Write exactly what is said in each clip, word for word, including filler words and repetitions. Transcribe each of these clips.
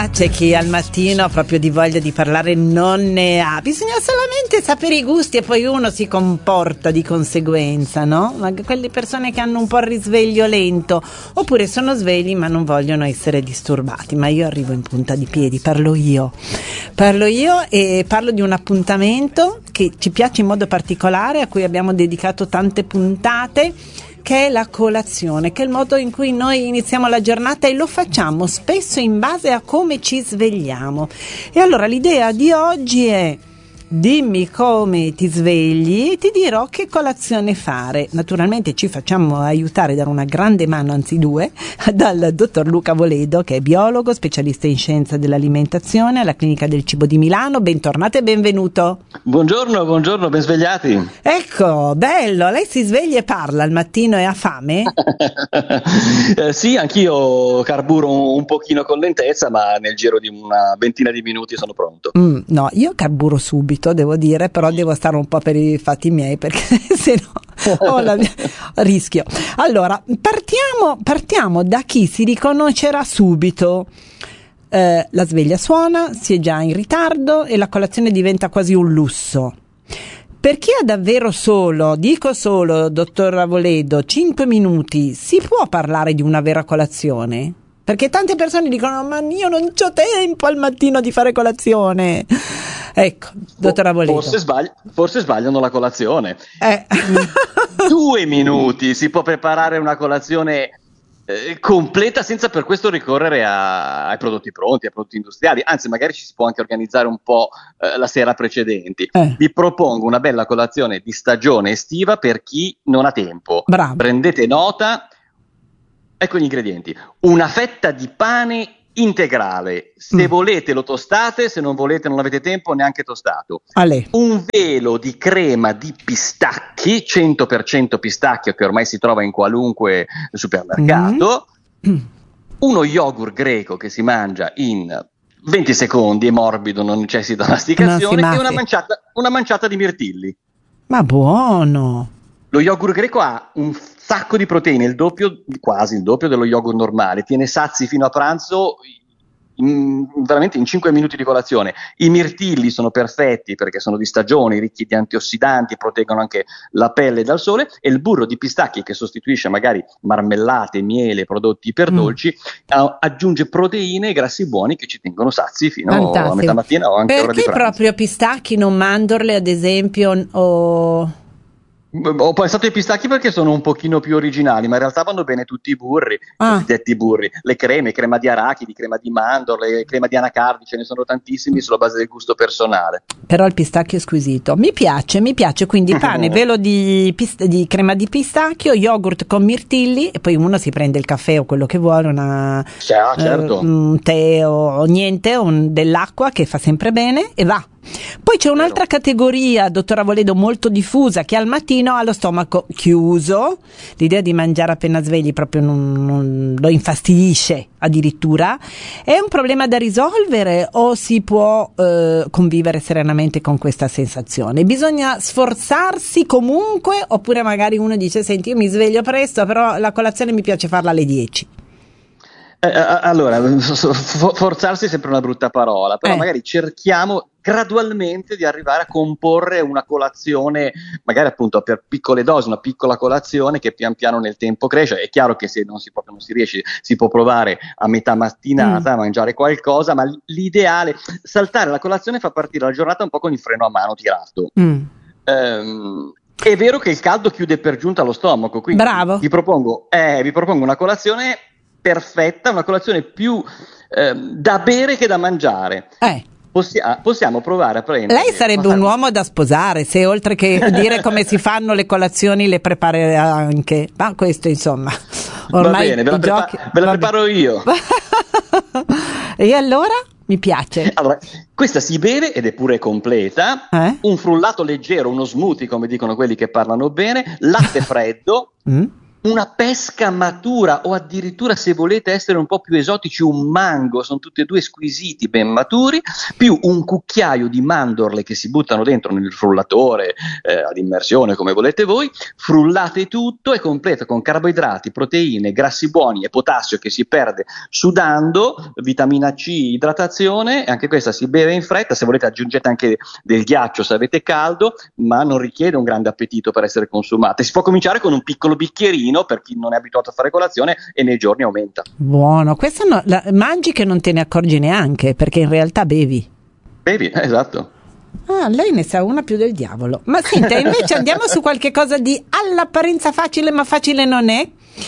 C'è chi al mattino proprio di voglia di parlare non ne ha, bisogna solamente sapere i gusti e poi uno si comporta di conseguenza, no? Ma quelle persone che hanno un po' il risveglio lento, oppure sono svegli ma non vogliono essere disturbati. Ma io arrivo in punta di piedi, parlo io parlo io e parlo di un appuntamento che ci piace in modo particolare, a cui abbiamo dedicato tante puntate, che è la colazione, che è il modo in cui noi iniziamo la giornata e lo facciamo spesso in base a come ci svegliamo. E allora l'idea di oggi è: dimmi come ti svegli e ti dirò che colazione fare. Naturalmente ci facciamo aiutare da una grande mano, anzi due, dal dottor Luca Voledo, che è biologo, specialista in scienza dell'alimentazione alla Clinica del Cibo di Milano. Bentornato e benvenuto. Buongiorno, buongiorno, ben svegliati. Ecco, bello, lei si sveglia e parla al mattino e ha fame? eh, sì, anch'io carburo un, un pochino con lentezza, ma nel giro di una ventina di minuti sono pronto. Mm, no, io carburo subito, devo dire, però devo stare un po' per i fatti miei, perché se no ho la mia... rischio. Allora, partiamo, partiamo da chi si riconoscerà subito. Eh, la sveglia suona, si è già in ritardo e la colazione diventa quasi un lusso. Per chi ha davvero solo, dico solo, dottor Voledo, cinque minuti, si può parlare di una vera colazione? Perché tante persone dicono: ma io non c'ho tempo al mattino di fare colazione. Ecco, dottor Voledo. Forse, sbagli- forse sbagliano la colazione. Eh. In due minuti si può preparare una colazione eh, completa senza per questo ricorrere a, ai prodotti pronti, ai prodotti industriali. Anzi, magari ci si può anche organizzare un po' eh, la sera precedenti. Eh. Vi propongo una bella colazione di stagione estiva per chi non ha tempo. Bravo. Prendete nota. Ecco gli ingredienti: una fetta di pane integrale, se mm. volete lo tostate, se non volete, non avete tempo, neanche tostato. Ale. Un velo di crema di pistacchi, cento per cento pistacchio, che ormai si trova in qualunque supermercato. Mm. Uno yogurt greco che si mangia in venti secondi, è morbido, non necessita masticazione, e una manciata, una manciata di mirtilli. Ma buono! Lo yogurt greco ha un sacco di proteine, il doppio, quasi il doppio dello yogurt normale, tiene sazi fino a pranzo, in, veramente in cinque minuti di colazione. I mirtilli sono perfetti perché sono di stagione, ricchi di antiossidanti, proteggono anche la pelle dal sole, e il burro di pistacchi, che sostituisce magari marmellate, miele, prodotti iperdolci, mm. a, aggiunge proteine e grassi buoni che ci tengono sazi fino Fantastico. a metà mattina o anche Perché ora di pranzo. Perché proprio pistacchi, non mandorle ad esempio, o... Ho pensato ai pistacchi perché sono un pochino più originali, ma in realtà vanno bene tutti i burri, ah. cosiddetti burri, le creme, crema di arachidi, crema di mandorle, crema di anacardi, ce ne sono tantissimi sulla base del gusto personale. Però il pistacchio è squisito, mi piace, mi piace, quindi pane, velo di, pist- di crema di pistacchio, yogurt con mirtilli, e poi uno si prende il caffè o quello che vuole, una, Ciao, certo. eh, un tè o niente, un, dell'acqua che fa sempre bene e va. Poi c'è un'altra categoria, dottora Voledo, molto diffusa, che al mattino ha lo stomaco chiuso, l'idea di mangiare appena svegli proprio non, non lo infastidisce addirittura. È un problema da risolvere o si può eh, convivere serenamente con questa sensazione? Bisogna sforzarsi comunque, oppure magari uno dice: senti, io mi sveglio presto, però la colazione mi piace farla alle dieci? Eh, allora, forzarsi è sempre una brutta parola, però eh. magari cerchiamo gradualmente di arrivare a comporre una colazione, magari appunto per piccole dosi, una piccola colazione che pian piano nel tempo cresce. È chiaro che se non si, proprio non si riesce, si può provare a metà mattinata mm. a mangiare qualcosa, ma l'ideale, saltare la colazione fa partire la giornata un po' con il freno a mano tirato. Mm. Ehm, è vero che il caldo chiude per giunta lo stomaco, quindi Bravo. vi propongo, eh, vi propongo una colazione perfetta, una colazione più eh, da bere che da mangiare. Eh. Possia- possiamo provare a prendere. Lei sarebbe un uomo da sposare se oltre che dire come si fanno le colazioni le prepari anche. Ma questo insomma. Ormai va bene, ve la, prepa- giochi... ve la preparo io. E allora? Mi piace. Allora, questa si beve ed è pure completa. Eh? Un frullato leggero, uno smoothie, come dicono quelli che parlano bene, latte freddo. mm. una pesca matura, o addirittura, se volete essere un po' più esotici, un mango, sono tutti e due squisiti, ben maturi, più un cucchiaio di mandorle che si buttano dentro nel frullatore eh, ad immersione, come volete voi, frullate tutto e completo con carboidrati, proteine, grassi buoni e potassio che si perde sudando, vitamina C, idratazione, anche questa si beve in fretta, se volete aggiungete anche del ghiaccio se avete caldo, ma non richiede un grande appetito per essere consumata. Si può cominciare con un piccolo bicchierino per chi non è abituato a fare colazione e nei giorni aumenta. Buono, questa no, la, mangi che non te ne accorgi neanche, perché in realtà bevi. Bevi, esatto. Ah, lei ne sa una più del diavolo. Ma senta, invece andiamo su qualche cosa di all'apparenza facile, ma facile non è,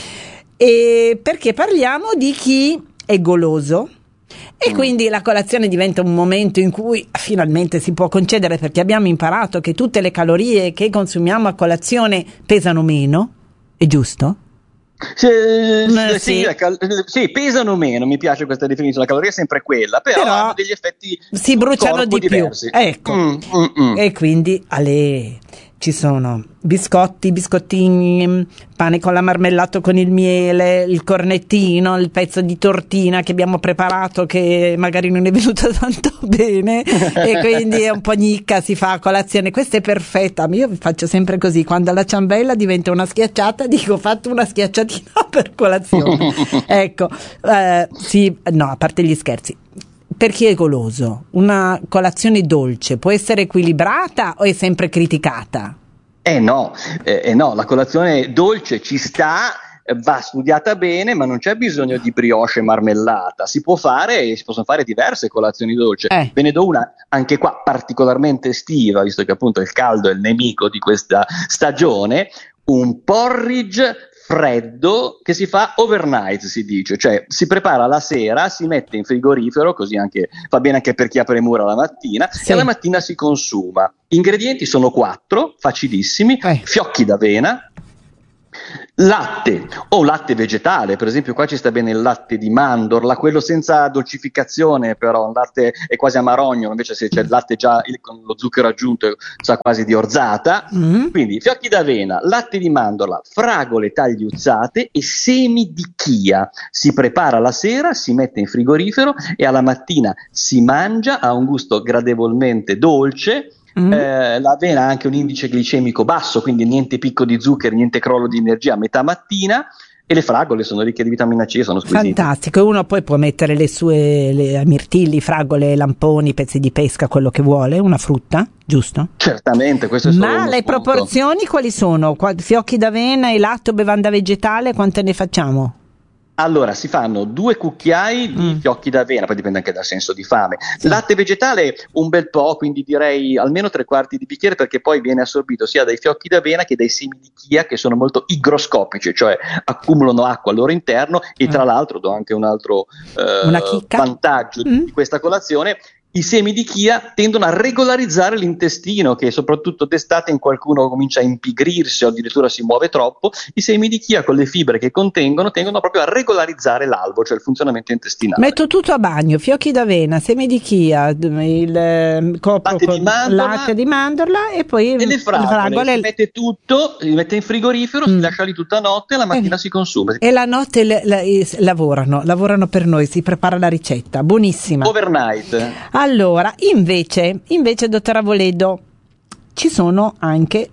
e perché parliamo di chi è goloso. E mm. quindi la colazione diventa un momento in cui finalmente si può concedere, perché abbiamo imparato che tutte le calorie che consumiamo a colazione pesano meno, è giusto? Sì, sì. Sì, cal- sì, pesano meno, mi piace questa definizione, la caloria è sempre quella, però, però hanno degli effetti si bruciano di diversi. più, ecco. Mm, mm, mm. E quindi ale, ci sono biscotti, biscottini, pane con la marmellato con il miele, il cornettino, il pezzo di tortina che abbiamo preparato che magari non è venuto tanto bene e quindi è un po' nicca, si fa a colazione. Questa è perfetta, io faccio sempre così, quando la ciambella diventa una schiacciata dico ho fatto una schiacciatina per colazione. Ecco, eh, sì, no, a parte gli scherzi. Per chi è goloso, una colazione dolce può essere equilibrata o è sempre criticata? Eh no, eh, eh no, la colazione dolce ci sta, va studiata bene, ma non c'è bisogno di brioche e marmellata. Si può fare, si possono fare diverse colazioni dolci. Eh. Ve ne do una anche qua particolarmente estiva, visto che appunto il caldo è il nemico di questa stagione, un porridge freddo che si fa overnight, si dice, cioè si prepara la sera, si mette in frigorifero, così anche fa bene anche per chi apre mura la mattina, sì. E alla mattina si consuma. Gli ingredienti sono quattro, facilissimi: eh. fiocchi d'avena, latte o latte vegetale, per esempio qua ci sta bene il latte di mandorla, quello senza dolcificazione, però un latte è quasi amarogno, invece se c'è il latte già il, con lo zucchero aggiunto sa quasi di orzata. Mm-hmm. Quindi fiocchi d'avena, latte di mandorla, fragole tagliuzzate e semi di chia. Si prepara la sera, si mette in frigorifero e alla mattina si mangia, ha un gusto gradevolmente dolce. Mm. Eh, l'avena ha anche un indice glicemico basso, quindi niente picco di zuccheri, niente crollo di energia a metà mattina, e le fragole sono ricche di vitamina C, sono squisite. Fantastico, e uno poi può mettere le sue le mirtilli, fragole, lamponi, pezzi di pesca, quello che vuole, una frutta, giusto? Certamente, questo è solo Ma le spunto. Proporzioni quali sono? Fiocchi d'avena e latte o bevanda vegetale, quante ne facciamo? Allora, si fanno due cucchiai di mm. fiocchi d'avena, poi dipende anche dal senso di fame. Sì. Latte vegetale un bel po', quindi direi almeno tre quarti di bicchiere, perché poi viene assorbito sia dai fiocchi d'avena che dai semi di chia, che sono molto igroscopici, cioè accumulano acqua al loro interno. E tra mm. l'altro do anche un altro eh, vantaggio mm. di questa colazione: i semi di chia tendono a regolarizzare l'intestino, che soprattutto d'estate in qualcuno comincia a impigrirsi o addirittura si muove troppo. I semi di chia, con le fibre che contengono, tendono proprio a regolarizzare l'albo, cioè il funzionamento intestinale. Metto tutto a bagno: fiocchi d'avena, semi di chia, il eh, copro latte, con di mandorla, latte di mandorla e poi e le fragole, fragole. Si mette tutto, si mette in frigorifero, mm. si lascia lì tutta notte e la mattina eh. si consuma. E la notte le, le, le, lavorano, lavorano per noi, si prepara la ricetta, buonissima. Overnight. Allora, invece, invece, dottor Avoledo, ci sono anche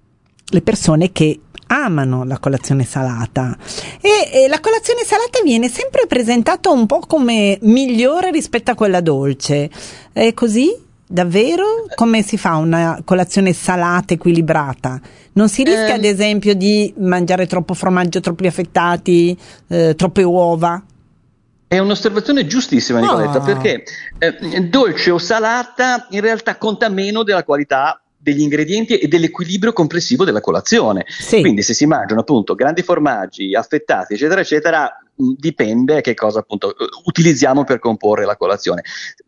le persone che amano la colazione salata e, e la colazione salata viene sempre presentata un po' come migliore rispetto a quella dolce. È così? Davvero? Come si fa una colazione salata equilibrata? Non si rischia, eh, ad esempio, di mangiare troppo formaggio, troppi affettati, eh, troppe uova? È un'osservazione giustissima, Nicoletta, oh. perché eh, dolce o salata in realtà conta meno della qualità degli ingredienti e dell'equilibrio complessivo della colazione. Sì. Quindi se si mangiano appunto grandi formaggi, affettati, eccetera, eccetera, mh, dipende che cosa appunto utilizziamo per comporre la colazione.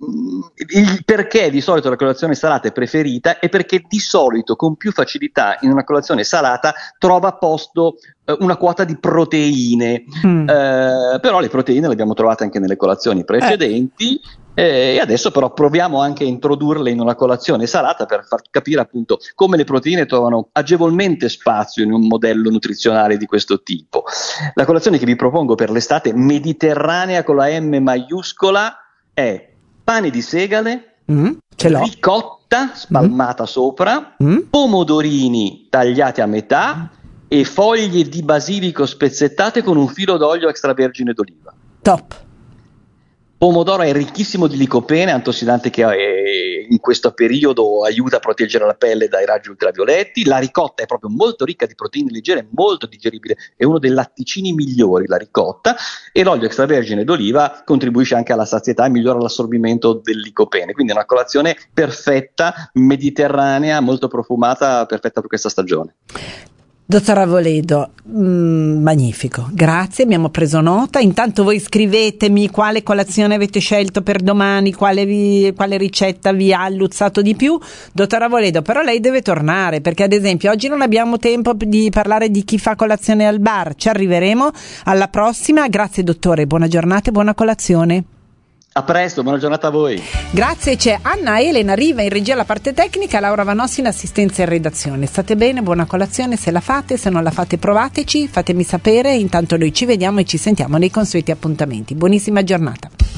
Mh, il perché di solito la colazione salata è preferita è perché di solito con più facilità in una colazione salata trova posto eh, una quota di proteine, mm. eh, però le proteine le abbiamo trovate anche nelle colazioni precedenti. Eh. Eh, e adesso però proviamo anche a introdurle in una colazione salata per far capire appunto come le proteine trovano agevolmente spazio in un modello nutrizionale di questo tipo. La colazione che vi propongo per l'estate mediterranea con la M maiuscola è pane di segale, mm, ce l'ho. ricotta spalmata mm. sopra, mm. pomodorini tagliati a metà e foglie di basilico spezzettate con un filo d'olio extravergine d'oliva. Top. Pomodoro è ricchissimo di licopene, antossidante che è, in questo periodo aiuta a proteggere la pelle dai raggi ultravioletti. La ricotta è proprio molto ricca di proteine leggere, molto digeribile, è uno dei latticini migliori la ricotta, e l'olio extravergine d'oliva contribuisce anche alla sazietà e migliora l'assorbimento del licopene, quindi è una colazione perfetta, mediterranea, molto profumata, perfetta per questa stagione. Dottor Avoledo, mm, magnifico, grazie, abbiamo preso nota. Intanto voi scrivetemi quale colazione avete scelto per domani, quale, vi, quale ricetta vi ha alluzzato di più. Dottor Avoledo, però lei deve tornare, perché ad esempio oggi non abbiamo tempo di parlare di chi fa colazione al bar, ci arriveremo alla prossima. Grazie dottore, buona giornata e buona colazione. A presto, buona giornata a voi. Grazie, c'è Anna Elena Riva in regia alla parte tecnica, Laura Vanossi in assistenza in redazione. State bene, buona colazione se la fate, se non la fate provateci, fatemi sapere, intanto noi ci vediamo e ci sentiamo nei consueti appuntamenti. Buonissima giornata.